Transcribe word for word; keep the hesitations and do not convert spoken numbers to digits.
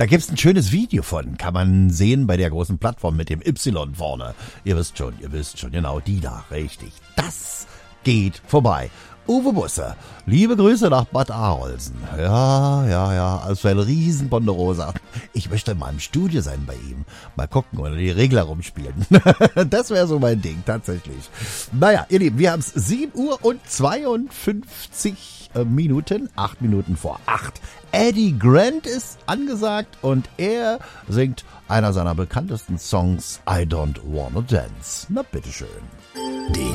Da gibt's ein schönes Video von, kann man sehen bei der großen Plattform mit dem Y vorne. Ihr wisst schon, ihr wisst schon, genau, die da, richtig. Das geht vorbei. Uwe Busse, liebe Grüße nach Bad Arolsen. Ja, ja, ja, also ein riesen Ponderosa. Ich möchte mal im Studio sein bei ihm. Mal gucken oder die Regler rumspielen. Das wäre so mein Ding, tatsächlich. Naja, ihr Lieben, wir haben es sieben Uhr und zweiundfünfzig Minuten, acht Minuten vor acht. Eddie Grant ist angesagt und er singt einer seiner bekanntesten Songs, I Don't Wanna Dance. Na bitteschön. Die